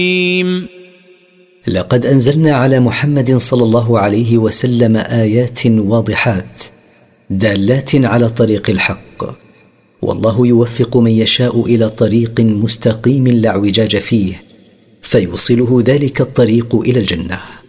لقد أنزلنا على محمد صلى الله عليه وسلم آيات واضحات دالات على طريق الحق، والله يوفق من يشاء إلى طريق مستقيم لا اعوجاج فيه، فيوصله ذلك الطريق إلى الجنة.